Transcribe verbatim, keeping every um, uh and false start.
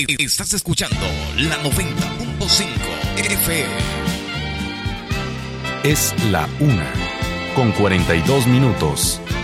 Estás escuchando la noventa punto cinco F M. Es la una con cuarenta y dos minutos.